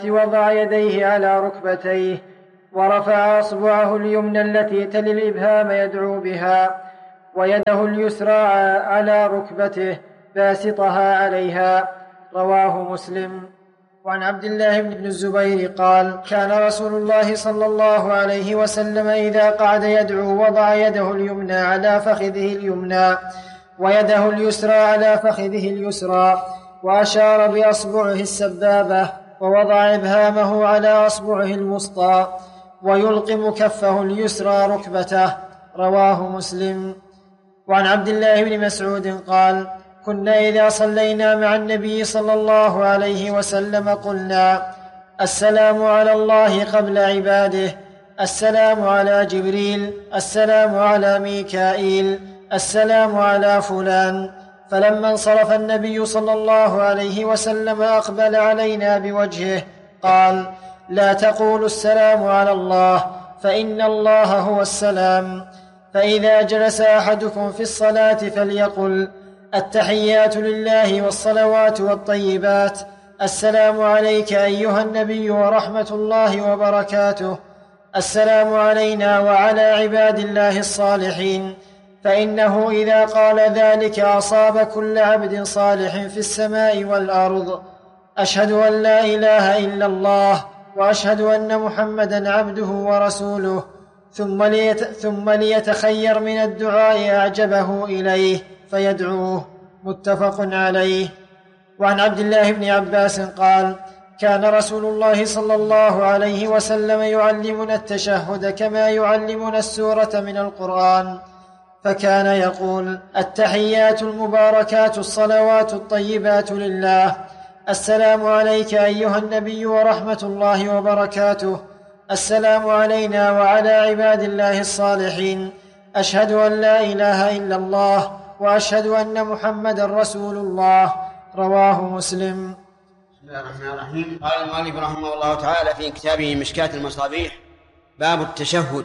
وضع يديه على ركبتيه ورفع أصبعه اليمنى التي تلي الإبهام يدعو بها، ويده اليسرى على ركبته باسطها عليها. رواه مسلم. وعن عبد الله بن الزبير قال: كان رسول الله صلى الله عليه وسلم إذا قعد يدعو وضع يده اليمنى على فخذه اليمنى ويده اليسرى على فخذه اليسرى، وأشار بأصبعه السبابة ووضع إبهامه على أصبعه الوسطى ويلقم كفه اليسرى ركبته. رواه مسلم. وعن عبد الله بن مسعود قال: كنا إذا صلينا مع النبي صلى الله عليه وسلم قلنا: السلام على الله قبل عباده، السلام على جبريل، السلام على ميكائيل، السلام على فلان. فلما انصرف النبي صلى الله عليه وسلم أقبل علينا بوجهه قال: لا تقولوا السلام على الله، فإن الله هو السلام. فإذا جلس أحدكم في الصلاة فليقل: التحيات لله والصلوات والطيبات، السلام عليك أيها النبي ورحمة الله وبركاته، السلام علينا وعلى عباد الله الصالحين. فإنه إذا قال ذلك أصاب كل عبد صالح في السماء والأرض. أشهد أن لا إله إلا الله وأشهد أن محمدا عبده ورسوله، ثم ليتخير من الدعاء أعجبه إليه فيدعوه. متفق عليه. وعن عبد الله بن عباس قال: كان رسول الله صلى الله عليه وسلم يعلمنا التشهد كما يعلمنا السورة من القرآن، فكان يقول: التحيات المباركات الصلوات الطيبات لله، السلام عليك أيها النبي ورحمة الله وبركاته، السلام علينا وعلى عباد الله الصالحين، أشهد أن لا إله إلا الله وأشهد أن محمدا رسول الله. رواه مسلم. بسم الله الرحمن الرحيم. قال المؤلف رحمه الله تعالى في كتابه مشكاة المصابيح: باب التشهد.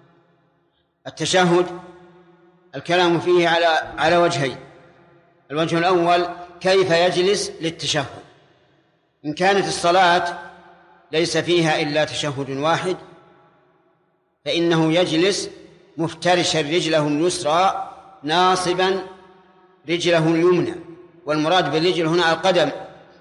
التشهد الكلام فيه على وجهين. الوجه الأول: كيف يجلس للتشهد. إن كانت الصلاة ليس فيها إلا تشهد واحد فإنه يجلس مفترشا رجله اليسرى ناصبا رجله اليمنى، والمراد بالرجل هنا القدم،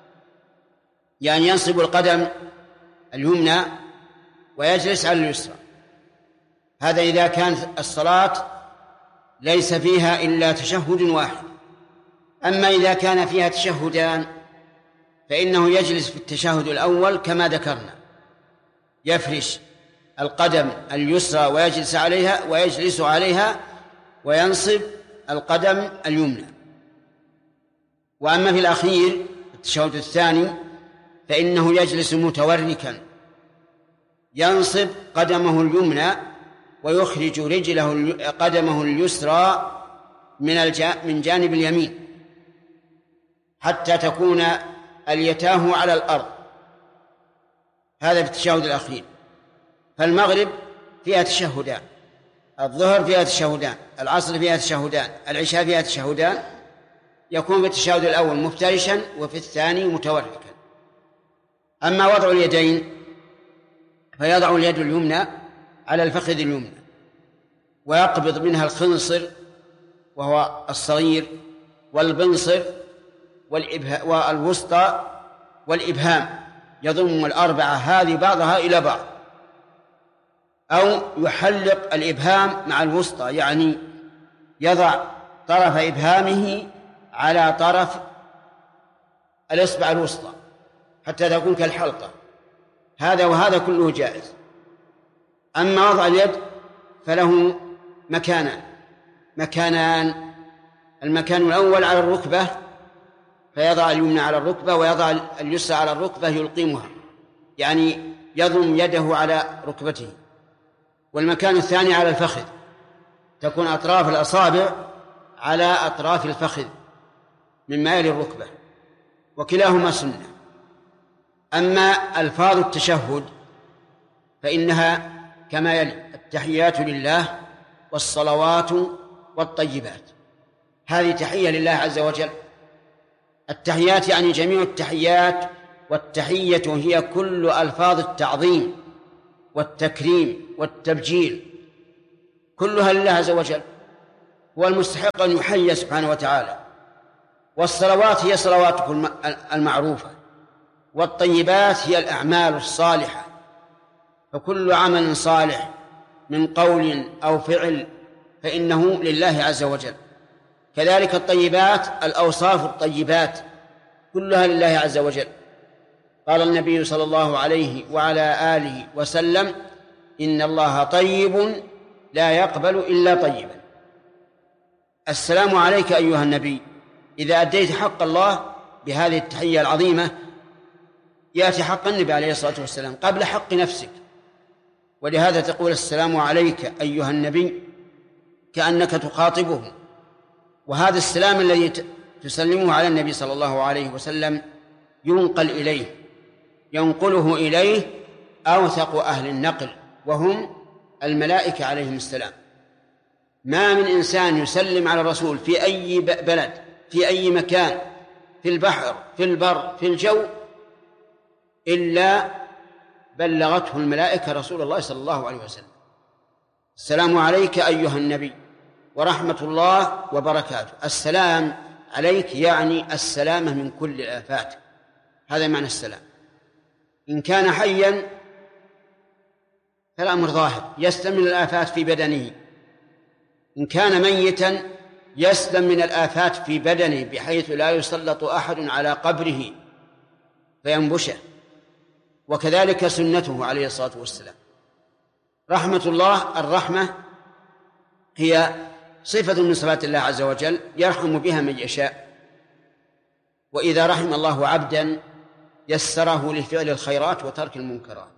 يعني ينصب القدم اليمنى ويجلس على اليسرى. هذا إذا كانت الصلاة ليس فيها إلا تشهد واحد. أما إذا كان فيها تشهدان فإنه يجلس في التشهد الأول كما ذكرنا، يفرش القدم اليسرى ويجلس عليها وينصب القدم اليمنى. وأما في الأخير التشهد الثاني فإنه يجلس متوركا، ينصب قدمه اليمنى ويخرج قدمه اليسرى من جانب اليمين حتى تكون اليتاه على الأرض. هذا في التشهد الأخير. فالمغرب فيها تشهدان، الظهر فيها تشهدان، العصر فيها تشهدان، العشاء فيها تشهدان. يكون في التشهد الأول مفترشا وفي الثاني متوركا. أما وضع اليدين فيضع اليد اليمنى على الفخذ اليمنى ويقبض منها الخنصر وهو الصغير والبنصر والوسطى والإبهام، يضم الأربعة هذه بعضها إلى بعض، أو يحلق الإبهام مع الوسطى، يعني يضع طرف إبهامه على طرف الإصبع الوسطى حتى تكون كالحلقة. هذا وهذا كله جائز. أما وضع اليد فله مكانان. المكان الأول على الركبة فيضع اليمنى على الركبة ويضع اليسرى على الركبة يلقمها، يعني يضم يده على ركبته. والمكان الثاني على الفخذ، تكون أطراف الأصابع على أطراف الفخذ مما يلي الركبة، وكلاهما سنة. أما ألفاظ التشهد فإنها كما يلي: التحيات لله والصلوات والطيبات. هذه تحية لله عز وجل. التحيات يعني جميع التحيات والتحية هي كل ألفاظ التعظيم والتكريم والتبجيل، كلها لله عز وجل، هو المستحق أن يحيى سبحانه وتعالى. والصلوات هي صلواته المعروفة، والطيبات هي الأعمال الصالحة، فكل عمل صالح من قول أو فعل فإنه لله عز وجل. كذلك الطيبات، الأوصاف الطيبات كلها لله عز وجل. قال النبي صلى الله عليه وعلى آله وسلم: إن الله طيب لا يقبل إلا طيبا. السلام عليك أيها النبي، إذا أديت حق الله بهذه التحية العظيمة يأتي حق النبي عليه الصلاة والسلام قبل حق نفسك، ولهذا تقول: السلام عليك أيها النبي، كأنك تخاطبه. وهذا السلام الذي تسلمه على النبي صلى الله عليه وسلم ينقله إليه أوثق أهل النقل، وهم الملائكة عليهم السلام. ما من إنسان يسلم على الرسول في أي بلد، في أي مكان، في البحر، في البر، في الجو، إلا بلغته الملائكة رسول الله صلى الله عليه وسلم. السلام عليك أيها النبي ورحمة الله وبركاته. السلام عليك يعني السلامة من كل الآفات، هذا معنى السلام. إن كان حيا فالأمر ظاهر، يسلم من الآفات في بدنه. إن كان ميتا يسلم من الآفات في بدنه، بحيث لا يسلط أحد على قبره فينبشه. وكذلك سنته عليه الصلاة والسلام. رحمة الله، الرحمة هي صفة من صفات الله عز وجل يرحم بها من يشاء. وإذا رحم الله عبدا يسره لفعل الخيرات وترك المنكرات.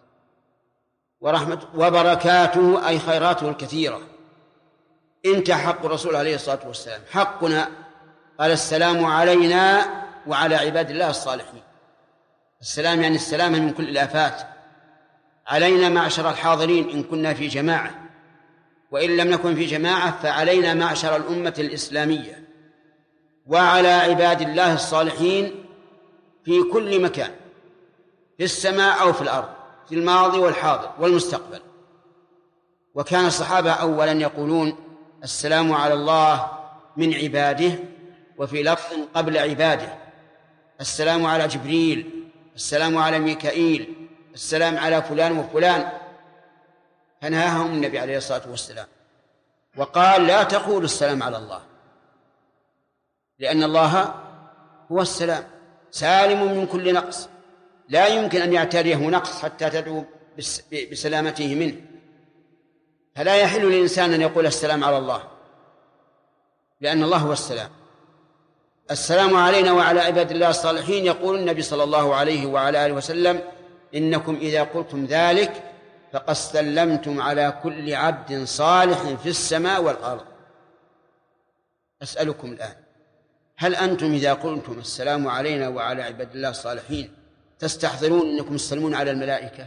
وبركاته أي خيراته الكثيرة. انت حق الرسول عليه الصلاة والسلام، حقنا. قال: السلام علينا وعلى عباد الله الصالحين. السلام يعني السلامة من كل الآفات. علينا معشر الحاضرين إن كنا في جماعة، وإن لم نكن في جماعة فعلينا معشر الأمة الإسلامية، وعلى عباد الله الصالحين في كل مكان، في السماء أو في الأرض، في الماضي والحاضر والمستقبل. وكان الصحابة أولا يقولون: السلام على الله من عباده، وفي لفظ قبل عباده: السلام على جبريل، السلام على ميكائيل، السلام على فلان وفلان. فنهاهم النبي عليه الصلاة والسلام وقال: لا تقولوا السلام على الله، لأن الله هو السلام، سالم من كل نقص، لا يمكن أن يعتريه نقص حتى تدعو بسلامته منه. فلا يحل للإنسان أن يقول السلام على الله، لأن الله هو السلام. السلام علينا وعلى عباد الله الصالحين. يقول النبي صلى الله عليه وعلى آله وسلم: إنكم إذا قلتم ذلك فقد سلمتم على كل عبد صالح في السماء والأرض. أسألكم الآن: هل أنتم إذا قلتم السلام علينا وعلى عباد الله الصالحين تستحضرون أنكم تسلمون على الملائكة؟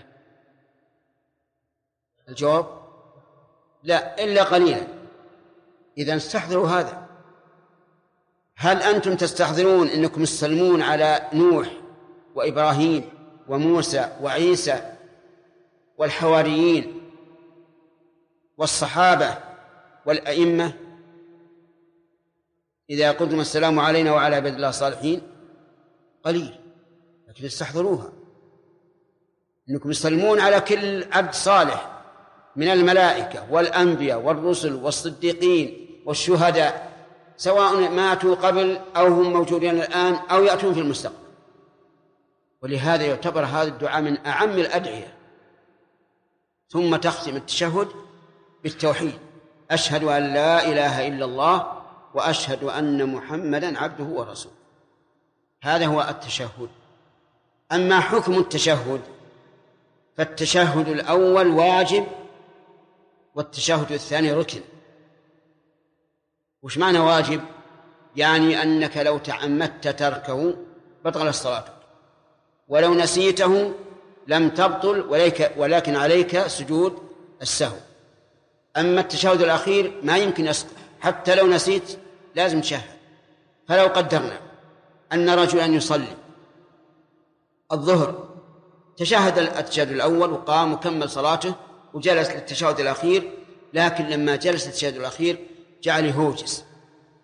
الجواب: لا، إلا قليلا. إذن استحضروا هذا. هل أنتم تستحضرون أنكم تسلمون على نوح وإبراهيم وموسى وعيسى والحواريين والصحابة والأئمة؟ إذا قلتم السلام علينا وعلى عباد الله الصالحين قليل، لكن استحضروها، أنكم تسلمون على كل عبد صالح من الملائكة والأنبياء والرسل والصديقين والشهداء، سواء ماتوا قبل أو هم موجودين الآن أو يأتون في المستقبل. ولهذا يعتبر هذا الدعاء من أعم الأدعية. ثم تختم التشهد بالتوحيد: أشهد أن لا إله إلا الله وأشهد أن محمدا عبده ورسوله. هذا هو التشهد. أما حكم التشهد فالتشهد الأول واجب والتشهد الثاني ركن. وش معنى واجب؟ يعني أنك لو تعمدت تركه بطل صلاتك، ولو نسيته لم تبطل، ولكن عليك سجود السهو. أما التشهد الأخير ما يمكن يسقط، حتى لو نسيت لازم تشهد. فلو قدرنا أن رجلا يصلي الظهر تشهد التشهد الأول وقام وكمل صلاته وجلس للتشهد الأخير، لكن لما جلس التشهد الأخير جعل يهوجس